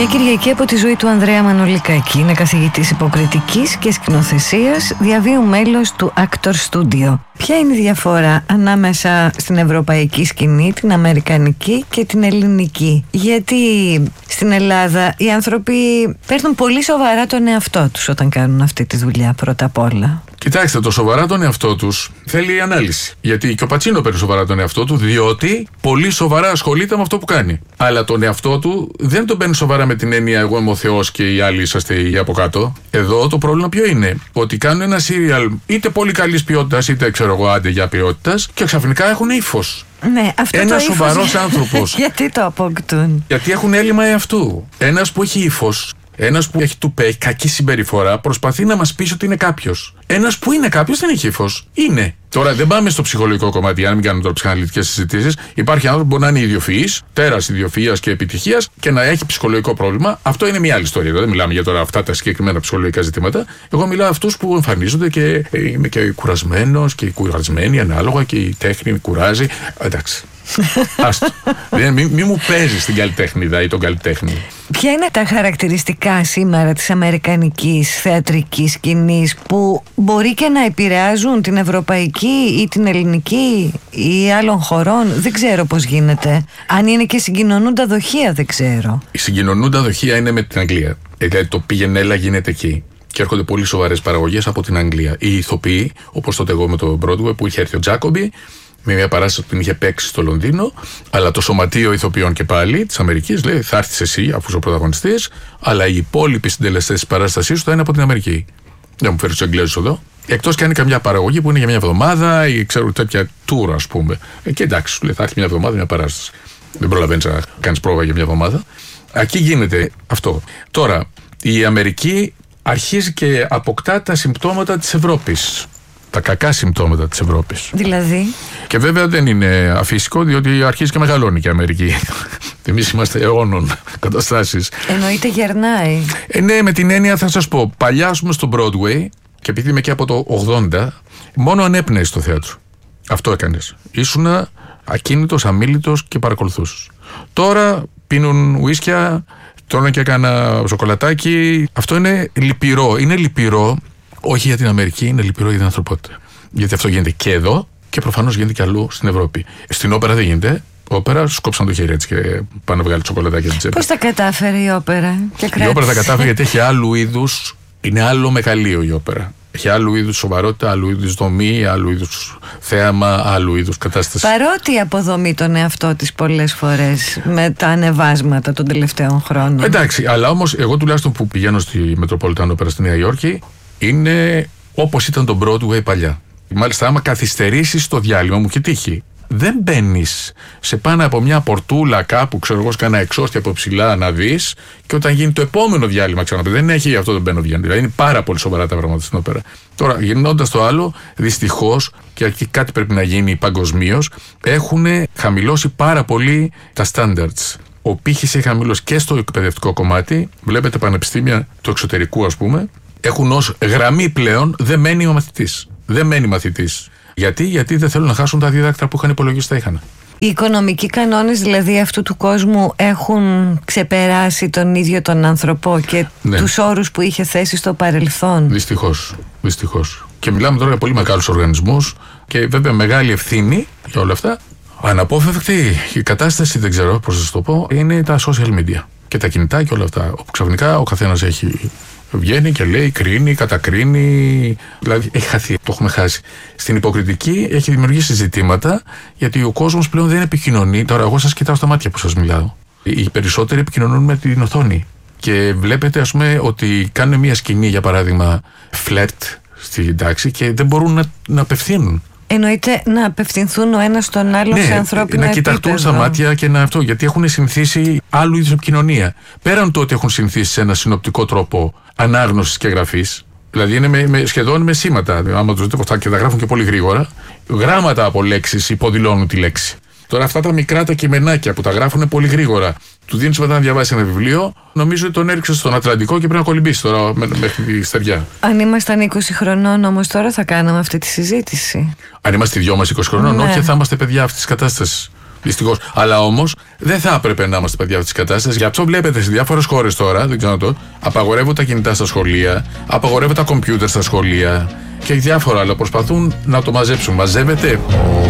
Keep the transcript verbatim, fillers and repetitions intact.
Μια Κυριακή από τη ζωή του Ανδρέα Μανολικάκη. Είναι καθηγητής υποκριτικής και σκηνοθεσίας, διαβίου μέλος του Actor Studio. Ποια είναι η διαφορά ανάμεσα στην ευρωπαϊκή σκηνή, την αμερικανική και την ελληνική? Γιατί στην Ελλάδα οι άνθρωποι παίρνουν πολύ σοβαρά τον εαυτό τους όταν κάνουν αυτή τη δουλειά, πρώτα απ' όλα. Κοιτάξτε, το σοβαρά τον εαυτό τους θέλει ανάλυση. Γιατί και ο Πατσίνο παίρνει σοβαρά τον εαυτό του, διότι πολύ σοβαρά ασχολείται με αυτό που κάνει. Αλλά τον εαυτό του δεν τον παίρνει σοβαρά με την έννοια εγώ είμαι ο Θεός και οι άλλοι είσαστε οι από κάτω. Εδώ το πρόβλημα ποιο είναι? Ότι κάνουν ένα σύριαλ είτε πολύ καλής ποιότητας, είτε ξέρω εγώ άντε για ποιότητας, και ξαφνικά έχουν ύφος. Ναι, αυτό ένας το σοβαρός άνθρωπος. Γιατί το αποκτούν? Γιατί έχουν έλλειμμα εαυτού. Ένας που έχει ύφος, ένας που έχει τουπέ, έχει κακή συμπεριφορά, προσπαθεί να μας πείσει ότι είναι κάποιος. Ένας που είναι κάποιος δεν έχει ύφος. Είναι. Τώρα δεν πάμε στο ψυχολογικό κομμάτι, αν μην κάνουμε τώρα ψυχαναλυτικές συζητήσεις. Υπάρχει άνθρωπος που μπορεί να είναι ιδιοφυής, τέρας ιδιοφυΐας και επιτυχίας και να έχει ψυχολογικό πρόβλημα. Αυτό είναι μια άλλη ιστορία. Δεν μιλάμε για τώρα αυτά τα συγκεκριμένα ψυχολογικά ζητήματα. Εγώ μιλάω αυτούς που εμφανίζονται και είμαι και κουρασμένος και κουρασμένοι ανάλογα και η τέχνη κουράζει. Εντάξει. Άστο. Μην μη μου παίζεις την καλλιτέχνηδα ή τον καλλιτέχνη. Ποια είναι τα χαρακτηριστικά σήμερα της αμερικανικής θεατρικής σκηνής που μπορεί και να επηρεάζουν την ευρωπαϊκή ή την ελληνική ή άλλων χωρών? Δεν ξέρω πώς γίνεται. Αν είναι και συγκοινωνούντα δοχεία δεν ξέρω. Η συγκοινωνούντα δοχεία είναι με την Αγγλία. Δηλαδή το πήγαινε έλα γίνεται εκεί. Και έρχονται πολύ σοβαρές παραγωγές από την Αγγλία. Οι ηθοποιοί, όπως τότε εγώ με το Broadway που είχε έρθει ο Τζάκομπι, με μια παράσταση που την είχε παίξει στο Λονδίνο, αλλά το σωματείο ηθοποιών και πάλι της Αμερικής λέει θα έρθεις εσύ αφού είσαι ο πρωταγωνιστής, αλλά οι υπόλοιποι συντελεστές της παράστασής σου θα είναι από την Αμερική. Δεν μου φέρει τους Εγγλέζους εδώ. Εκτός και αν είναι καμιά παραγωγή που είναι για μια εβδομάδα ή ξέρω τέτοια tour, ας πούμε. Ε, και εντάξει, σου λέει θα έρθει μια εβδομάδα μια παράσταση. Δεν προλαβαίνεις να κάνεις πρόβα για μια εβδομάδα. Εκεί γίνεται αυτό. Τώρα, η Αμερική αρχίζει και αποκτά τα συμπτώματα της Ευρώπης. Τα κακά συμπτώματα της Ευρώπης. Δηλαδή. Και βέβαια δεν είναι αφύσικο, διότι αρχίζει και μεγαλώνει και η Αμερική. Εμείς είμαστε αιώνων καταστάσεις. Εννοείται γερνάει. Ε, ναι, με την έννοια θα σας πω. Παλιά, ας πούμε, στο Broadway, και επειδή είμαι και από το ογδόντα, μόνο ανέπνεες στο θέατρο. Αυτό έκανες. Ήσουνα ακίνητος, αμίλητος και παρακολουθούσες. Τώρα πίνουν ουίσκια, τρώνε και κάνα σοκολατάκι. Αυτό είναι λυπηρό. Είναι λυπηρό. Όχι για την Αμερική, είναι λυπηρό για την ανθρωπότητα. Γιατί αυτό γίνεται και εδώ και προφανώς γίνεται και αλλού στην Ευρώπη. Στην όπερα δεν γίνεται. Όπερα σκόψαν το χέρι έτσι και πάνε να βγάλει σοκολατάκια στην τσέπη. Πώς τα κατάφερε η όπερα? Και η όπερα τα κατάφερε γιατί έχει άλλου είδους, είναι άλλο μεγαλείο η όπερα. Έχει άλλου είδους σοβαρότητα, άλλου είδους δομή, άλλου είδους θέαμα, άλλου είδους κατάσταση. Παρότι αποδομεί τον εαυτό της πολλές φορές με τα ανεβάσματα των τελευταίων χρόνων. Εντάξει, αλλά όμως εγώ τουλάχιστον που πηγαίνω στη Metropolitan Opera στη Νέα Υόρκη, είναι όπως ήταν το Broadway παλιά. Μάλιστα, άμα καθυστερήσεις το διάλειμμα, μου και τύχει, δεν μπαίνεις σε πάνω από μια πορτούλα κάπου, ξέρω εγώ, κάνα εξώστη από ψηλά να δεις, και όταν γίνει το επόμενο διάλειμμα ξαναπεί. Δεν έχει αυτό, δεν μπαίνω βγαίνει. Δηλαδή είναι πάρα πολύ σοβαρά τα πράγματα στην όπερα. Τώρα, γυρνώντας το άλλο, δυστυχώς, και εκεί κάτι πρέπει να γίνει παγκοσμίως, έχουν χαμηλώσει πάρα πολύ τα standards. Ο πύχης έχει χαμηλώσει και στο εκπαιδευτικό κομμάτι. Βλέπετε πανεπιστήμια του εξωτερικού, ας πούμε, έχουν ως γραμμή πλέον δεν μένει ο μαθητής. Δεν μένει μαθητής. Γιατί? Γιατί δεν θέλουν να χάσουν τα δίδακτρα που είχαν υπολογίσει τα είχαν. Οι οικονομικοί κανόνες δηλαδή αυτού του κόσμου έχουν ξεπεράσει τον ίδιο τον άνθρωπο και ναι. τους όρους που είχε θέσει στο παρελθόν. Δυστυχώς. Δυστυχώς. Και μιλάμε τώρα για πολύ μεγάλους οργανισμούς και βέβαια μεγάλη ευθύνη για όλα αυτά. Αναπόφευκτη η κατάσταση, δεν ξέρω πώς να σας το πω, είναι τα social media και τα κινητά και όλα αυτά. Όπου ξαφνικά ο καθένας έχει. Βγαίνει και λέει, κρίνει, κατακρίνει. Δηλαδή έχει χαθεί, το έχουμε χάσει. Στην υποκριτική έχει δημιουργήσει ζητήματα, γιατί ο κόσμος πλέον δεν επικοινωνεί. Τώρα, εγώ σας κοιτάω στα μάτια που σας μιλάω. Οι περισσότεροι επικοινωνούν με την οθόνη. Και βλέπετε, ας πούμε, ότι κάνουν μια σκηνή, για παράδειγμα, φλερτ στην τάξη και δεν μπορούν να, να απευθύνουν. Εννοείται να απευθυνθούν ο ένας στον άλλο, ναι, σε ανθρώπινο να επίπεδο. κοιταχτούν στα μάτια και να αυτό. Γιατί έχουν συνηθίσει άλλου είδους επικοινωνία. Πέραν το ότι έχουν συνηθίσει σε ένα συνοπτικό τρόπο ανάγνωσης και γραφής. Δηλαδή είναι με, με, σχεδόν με σήματα. Άμα τους δείτε και τα γράφουν και πολύ γρήγορα. Γράμματα από λέξεις υποδηλώνουν τη λέξη. Τώρα αυτά τα μικρά τα κειμενάκια που τα γράφουν πολύ γρήγορα, του δίνεις μετά να διαβάσει ένα βιβλίο, νομίζω ότι τον έριξε στον Ατλαντικό και πρέπει να κολυμπήσει τώρα μέχρι τη στεριά. Αν ήμασταν είκοσι χρονών όμως τώρα θα κάναμε αυτή τη συζήτηση. Αν είμαστε οι δυο μας είκοσι χρονών, ναι. όχι, θα είμαστε παιδιά αυτής της κατάστασης. Δυστυχώς. Αλλά όμως δεν θα έπρεπε να είμαστε παιδιά αυτή τη κατάσταση. Γι' αυτό βλέπετε σε διάφορες χώρες τώρα, δεν ξέρω το, απαγορεύουν τα κινητά στα σχολεία, απαγορεύουν τα κομπιούτερ στα σχολεία και διάφορα άλλα. Προσπαθούν να το μαζέψουν. Μαζεύεται.